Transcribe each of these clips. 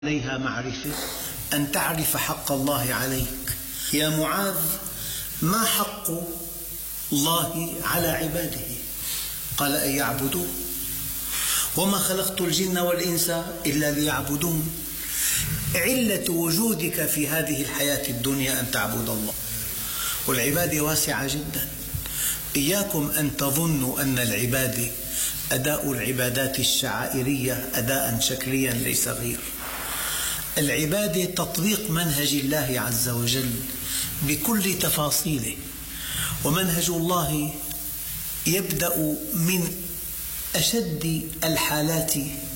عليها معرفة أن تعرف حق الله عليك. يا معاذ، ما حق الله على عباده؟ قال: أن يعبدوه. وما خلقت الجن والإنس إلا ليعبدون. علة وجودك في هذه الحياة الدنيا أن تعبد الله، والعبادة واسعة جدا. إياكم أن تظنوا أن العبادة أداء العبادات الشعائرية أداء شكليا ليس غير. العبادة تطبيق منهج الله عز وجل بكل تفاصيله، ومنهج الله يبدأ من أشد الحالات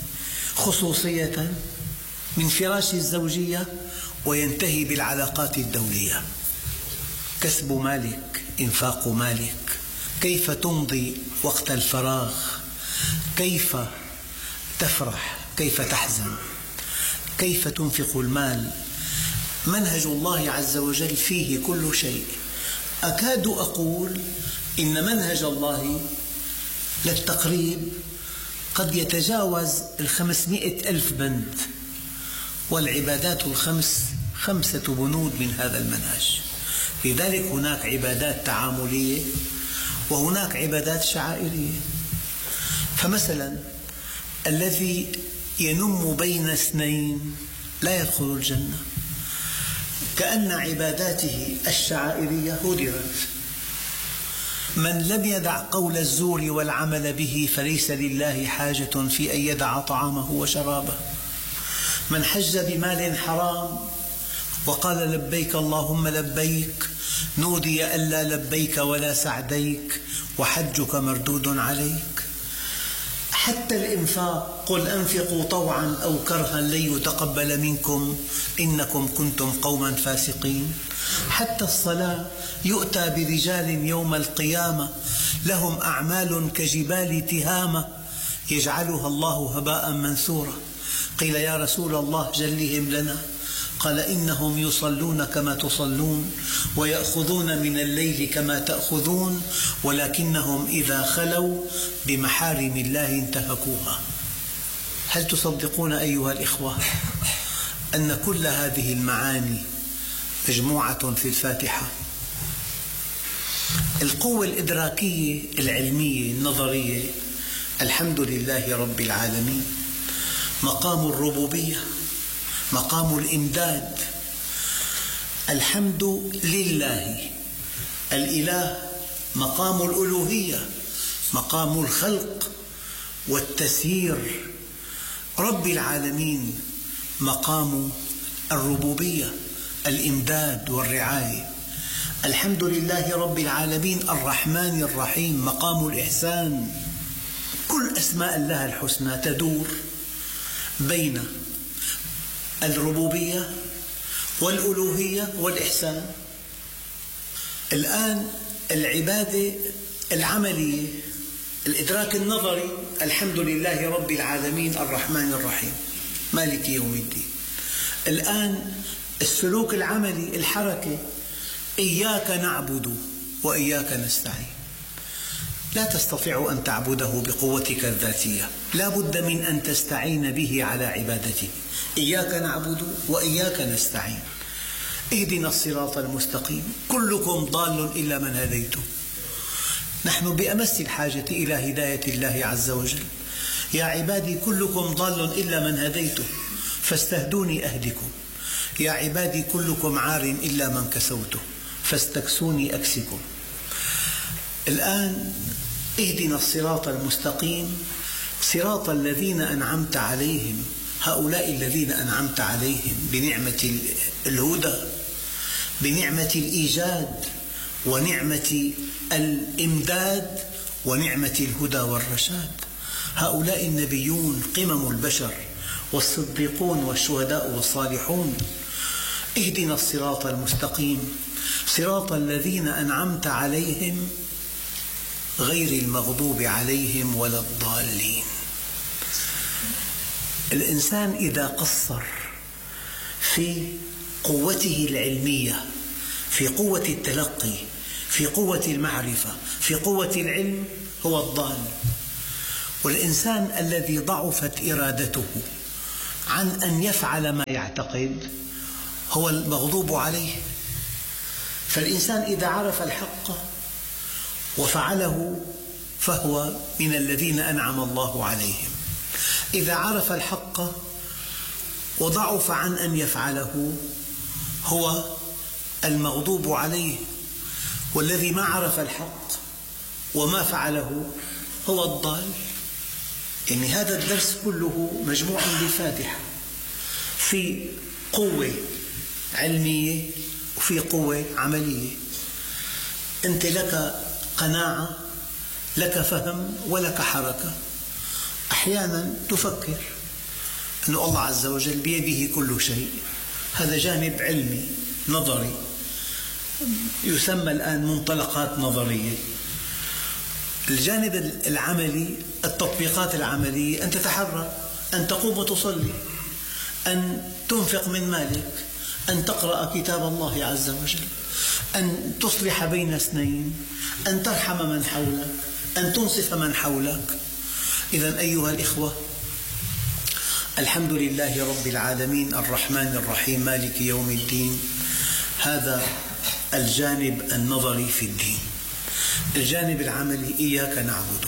خصوصية من فراش الزوجية وينتهي بالعلاقات الدولية. كسب مالك، إنفاق مالك، كيف تمضي وقت الفراغ، كيف تفرح، كيف تحزن، كيف تنفق المال. منهج الله عز وجل فيه كل شيء. أكاد أقول إن منهج الله للتقريب قد يتجاوز 500 ألف بند، والعبادات الخمس 5 بنود من هذا المنهج. لذلك هناك عبادات تعاملية وهناك عبادات شعائرية. فمثلا الذي ينم بين اثنين لا يدخل الجنة، كأن عباداته الشعائرية هدرت. من لم يدع قول الزور والعمل به فليس لله حاجة في أن يدع طعامه وشرابه. من حج بمال حرام وقال: لبيك اللهم لبيك، نودي ألا لبيك ولا سعديك، وحجك مردود عليك. حتى الإنفاق: قل أنفقوا طوعا أو كرها لن يتقبل منكم إنكم كنتم قوما فاسقين. حتى الصلاة: يؤتى برجال يوم القيامة لهم أعمال كجبال تهامة يجعلها الله هباء منثورا. قيل: يا رسول الله جلهم لنا. قال: إنهم يصلون كما تصلون ويأخذون من الليل كما تأخذون، ولكنهم إذا خلوا بمحارم الله انتهكوها. هل تصدقون أيها الإخوة أن كل هذه المعاني مجموعة في الفاتحة؟ القوة الإدراكية العلمية النظرية: الحمد لله رب العالمين. مقام الربوبية، مقام الإمداد. الحمد لله الإله، مقام الألوهية، مقام الخلق والتسيير. رب العالمين مقام الربوبية، الإمداد والرعاية. الحمد لله رب العالمين الرحمن الرحيم، مقام الإحسان. كل أسماء الله الحسنى تدور بين الربوبية والألوهية والإحسان. الآن العبادة العملية، الإدراك النظري: الحمد لله رب العالمين الرحمن الرحيم مالك يوم الدين. الآن السلوك العملي، الحركة: إياك نعبد وإياك نستعين. لا تستطيع أن تعبده بقوتك الذاتية، لا بد من أن تستعين به على عبادته. إياك نعبد وإياك نستعين. اهدنا الصراط المستقيم. كلكم ضال إلا من هديته. نحن بأمس الحاجة إلى هداية الله عز وجل. يا عبادي كلكم ضال إلا من هديته فاستهدوني أهدكم. يا عبادي كلكم عار إلا من كسوته فاستكسوني أكسكم. الآن اهدنا الصراط المستقيم، صراط الذين أنعمت عليهم. هؤلاء الذين أنعمت عليهم بنعمة الهدى، بنعمة الإيجاد، ونعمة الإمداد، ونعمة الهدى والرشاد. هؤلاء النبيون قمم البشر، والصديقون والشهداء والصالحون. اهدنا الصراط المستقيم، صراط الذين أنعمت عليهم غير المغضوب عليهم ولا الضالين. الإنسان إذا قصر في قوته العلمية، في قوة التلقي، في قوة المعرفة، في قوة العلم، هو الضال. والإنسان الذي ضعفت إرادته عن أن يفعل ما يعتقد هو المغضوب عليه. فالإنسان إذا عرف الحق وفعله فهو من الذين أنعم الله عليهم. إذا عرف الحق وضعف عن أن يفعله هو المغضوب عليه. والذي ما عرف الحق وما فعله هو الضال. يعني هذا الدرس كله مجموع بالفاتحة، في قوة علمية وفي قوة عملية. أنت لك قناعة، لك فهم ولك حركة. أحيانا تفكر أن الله عز وجل بيده كل شيء، هذا جانب علمي نظري يسمى الآن منطلقات نظرية. الجانب العملي، التطبيقات العملية، أن تتحرك، أن تقوم وتصلي، أن تنفق من مالك، أن تقرأ كتاب الله عز وجل، أن تصلح بين اثنين، أن ترحم من حولك، أن تنصف من حولك. إذن أيها الإخوة، الحمد لله رب العالمين الرحمن الرحيم مالك يوم الدين. هذا الجانب النظري في الدين. الجانب العملي: إياك نعبد.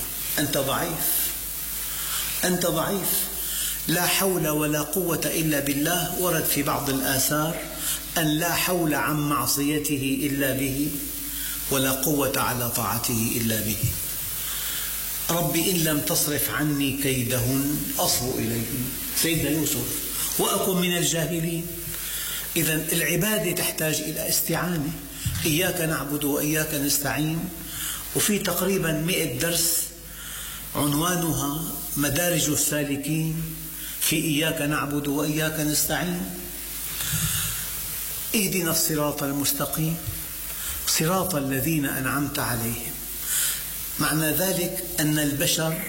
أنت ضعيف، لا حول ولا قوة إلا بالله. ورد في بعض الآثار أن لا حول عن معصيته إلا به، ولا قوة على طاعته إلا به. رب إن لم تصرف عني كيدهن أصب إليهن، سيدنا يوسف، وأكن من الجاهلين. إذن العبادة تحتاج إلى استعانة. إياك نعبد وإياك نستعين، وفي تقريبا 100 درس عنوانها مدارج السالكين في إياك نعبد وإياك نستعين. اهدنا الصراط المستقيم صراط الذين أنعمت عليهم. معنى ذلك أن البشر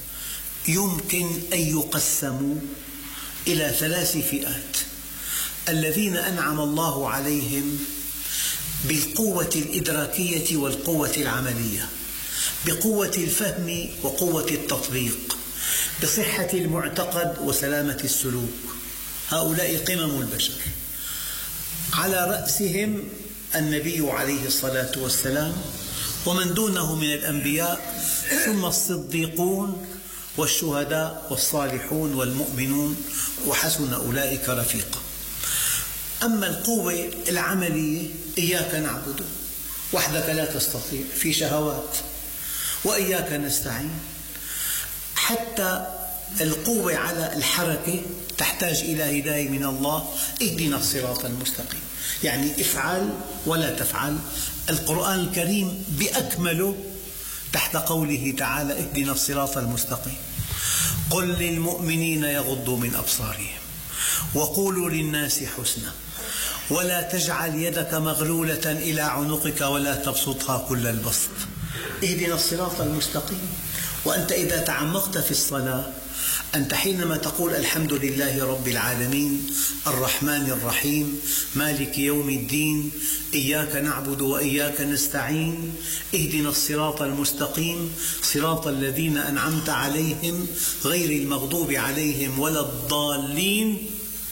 يمكن أن يقسموا إلى 3 فئات: الذين أنعم الله عليهم بالقوة الإدراكية والقوة العملية، بقوة الفهم وقوة التطبيق، بصحة المعتقد وسلامة السلوك. هؤلاء قمم البشر، على رأسهم النبي عليه الصلاة والسلام، ومن دونه من الأنبياء، ثم الصديقون والشهداء والصالحون والمؤمنون، وحسن أولئك رفيقا. أما القوة العملية: إياك نعبد، وحدك لا تستطيع، في شهوات، وإياك نستعين. حتى القوة على الحركة تحتاج إلى هداية من الله: اهدنا الصراط المستقيم، يعني افعل ولا تفعل. القرآن الكريم بأكمله تحت قوله تعالى: اهدنا الصراط المستقيم. قل للمؤمنين يغضوا من أبصارهم وقولوا للناس حسنا ولا تجعل يدك مغلولة إلى عنقك ولا تبسطها كل البسط. اهدنا الصراط المستقيم. وأنت إذا تعمقت في الصلاة، أنت حينما تقول الحمد لله رب العالمين الرحمن الرحيم مالك يوم الدين إياك نعبد وإياك نستعين اهدنا الصراط المستقيم صراط الذين أنعمت عليهم غير المغضوب عليهم ولا الضالين.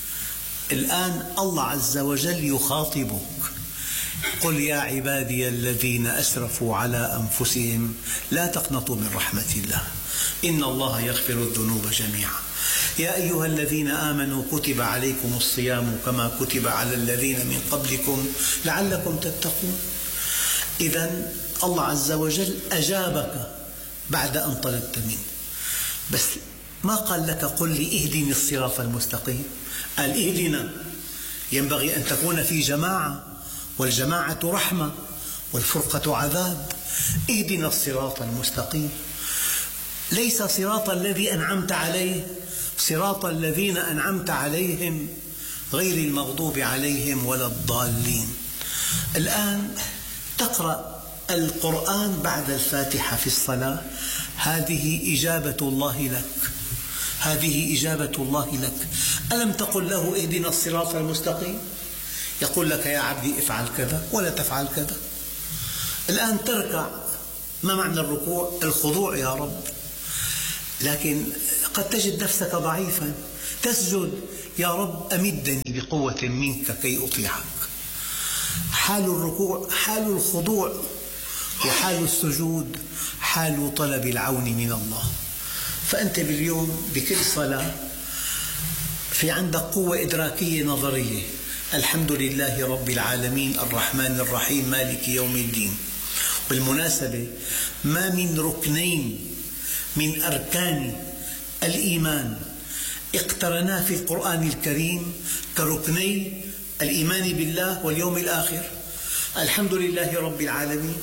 الآن الله عز وجل يخاطبك: قل يا عبادي الذين أسرفوا على أنفسهم لا تقنطوا من رحمة الله إن الله يغفر الذنوب جميعا يا أيها الذين آمنوا كتب عليكم الصيام كما كتب على الذين من قبلكم لعلكم تتقون. إذن الله عز وجل أجابك بعد أن طلبت منه، بس ما قال لك قل لي اهدني الصراط المستقيم، قال اهدنا. ينبغي أن تكون في جماعة، والجماعة رحمة والفرقة عذاب. اهدنا الصراط المستقيم، ليس صراط الذي أنعمت عليه، صراط الذين أنعمت عليهم غير المغضوب عليهم ولا الضالين. الآن تقرأ القرآن بعد الفاتحة في الصلاة، هذه إجابة الله لك، هذه إجابة الله لك. ألم تقل له اهدنا الصراط المستقيم؟ يقول لك يا عبدي افعل كذا ولا تفعل كذا. الآن تركع. ما معنى الركوع؟ الخضوع يا رب. لكن قد تجد نفسك ضعيفا، تسجد يا رب أمدني بقوة منك كي أطيعك. حال الركوع حال الخضوع، وحال السجود حال طلب العون من الله. فأنت باليوم بكل صلاة في عندك قوة إدراكية نظرية، الحمد لله رب العالمين الرحمن الرحيم مالك يوم الدين. بالمناسبة ما من ركنين من أركان الإيمان اقترنا في القرآن الكريم كركني الإيمان بالله واليوم الآخر. الحمد لله رب العالمين،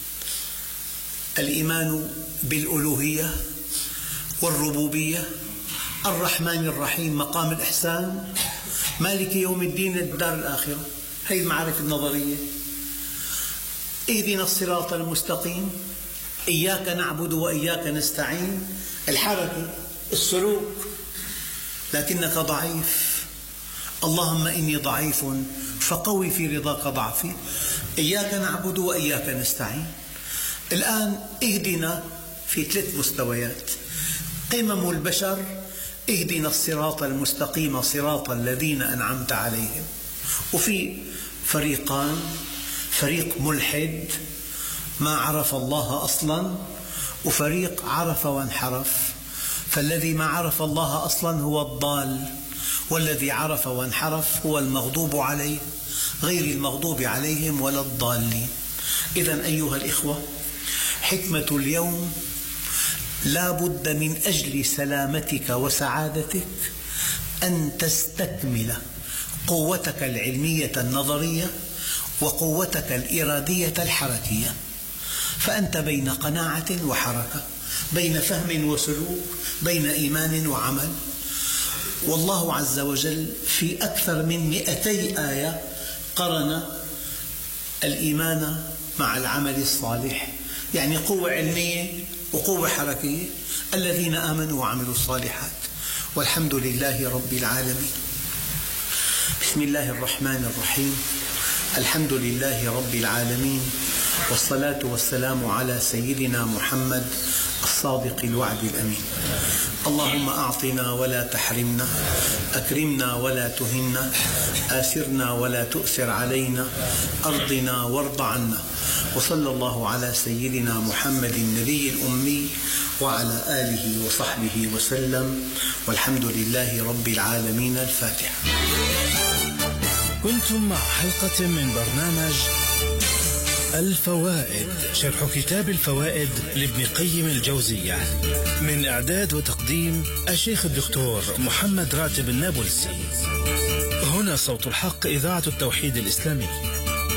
الإيمان بالألوهية والربوبية، الرحمن الرحيم مقام الإحسان، مالك يوم الدين الدار الآخرة. هذه المعارف النظرية. اهدنا الصراط المستقيم، إياك نعبد وإياك نستعين، الحركة السلوك، لكنك ضعيف، اللهم إني ضعيف فقوي في رضاك ضعفي، إياك نعبد وإياك نستعين. الآن اهدنا في 3 مستويات. قمم البشر اهدنا الصراط المستقيم صراط الذين أنعمت عليهم، وفي فريقان، فريق ملحد ما عرف الله أصلا، وفريق عرف وانحرف. فالذي ما عرف الله أصلا هو الضال، والذي عرف وانحرف هو المغضوب عليه، غير المغضوب عليهم ولا الضالين. إذن أيها الإخوة، حكمة اليوم لا بد من أجل سلامتك وسعادتك أن تستكمل قوتك العلمية النظرية وقوتك الإرادية الحركية. فأنت بين قناعة وحركة، بين فهم وسلوك، بين إيمان وعمل. والله عز وجل في أكثر من 200 آية قرن الإيمان مع العمل الصالح، يعني قوة علمية وقوة حركية. الذين آمنوا وعملوا الصالحات، والحمد لله رب العالمين. بسم الله الرحمن الرحيم، الحمد لله رب العالمين، والصلاة والسلام على سيدنا محمد الصادق الوعد الأمين. اللهم أعطنا ولا تحرمنا، أكرمنا ولا تهنا، آثرنا ولا تؤثر علينا، أرضنا وارض عنا. وصلى الله على سيدنا محمد النبي الأمي وعلى آله وصحبه وسلم، والحمد لله رب العالمين. الفاتحة. كنتم مع حلقة من برنامج الفوائد، شرح كتاب الفوائد لابن قيم الجوزية، من إعداد وتقديم الشيخ الدكتور محمد راتب النابلسي. هنا صوت الحق، إذاعة التوحيد الإسلامي.